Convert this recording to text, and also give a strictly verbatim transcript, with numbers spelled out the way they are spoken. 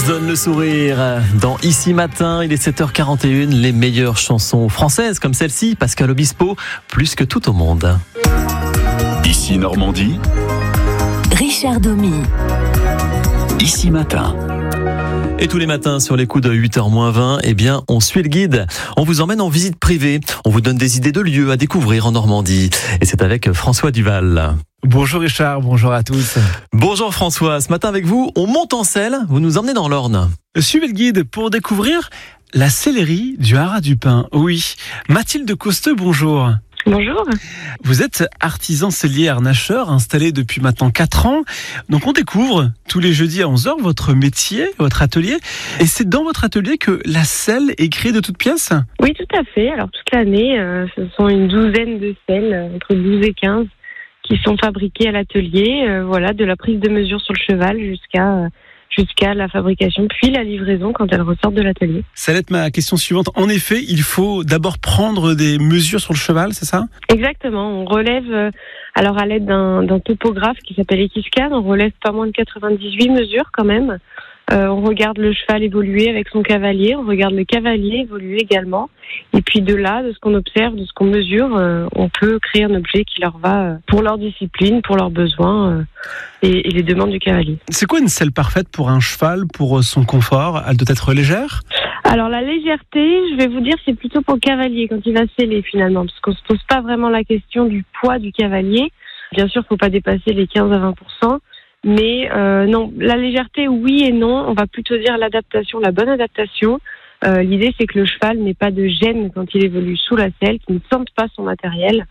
se donne le sourire. Dans Ici Matin, il est sept heures quarante et une, les meilleures chansons françaises comme celle-ci, Pascal Obispo, plus que tout au monde. Ici Normandie, Richard Domy. Ici Matin. Et tous les matins, sur les coups de huit heures moins vingt, eh bien, on suit le guide. On vous emmène en visite privée. On vous donne des idées de lieux à découvrir en Normandie. Et c'est avec François Duval. Bonjour Richard, bonjour à tous. Bonjour François, ce matin avec vous, on monte en selle, vous nous emmenez dans l'Orne. Suivez le guide pour découvrir la sellerie du Haras du Pin. Oui, Mathilde Costeux, bonjour. Bonjour. Vous êtes artisan sellier harnacheur installé depuis maintenant quatre ans. Donc on découvre tous les jeudis à onze heures votre métier, votre atelier. Et c'est dans votre atelier que la selle est créée de toutes pièces ? Oui, tout à fait. Alors toute l'année, euh, ce sont une douzaine de selles, euh, entre douze et quinze, qui sont fabriquées à l'atelier. Euh, voilà, de la prise de mesure sur le cheval jusqu'à... Euh, jusqu'à la fabrication, puis la livraison quand elle ressort de l'atelier. Ça va être ma question suivante. En effet, il faut d'abord prendre des mesures sur le cheval, c'est ça ? Exactement. On relève, euh, alors à l'aide d'un, d'un topographe qui s'appelle Equiscan, on relève pas moins de quatre-vingt-dix-huit mesures quand même. Euh, on regarde le cheval évoluer avec son cavalier, on regarde le cavalier évoluer également. Et puis de là, de ce qu'on observe, de ce qu'on mesure, euh, on peut créer un objet qui leur va euh, pour leur discipline, pour leurs besoins euh, et, et les demandes du cavalier. C'est quoi une selle parfaite pour un cheval, pour son confort ? Elle doit être légère ? Alors la légèreté, je vais vous dire, c'est plutôt pour le cavalier quand il va seller finalement, parce qu'on se pose pas vraiment la question du poids du cavalier. Bien sûr, faut pas dépasser les quinze à vingt pour cent. Mais euh, non, la légèreté, oui et non. On va plutôt dire l'adaptation, la bonne adaptation. Euh, l'idée, c'est que le cheval n'ait pas de gêne quand il évolue sous la selle, qu'il ne sente pas son matériel.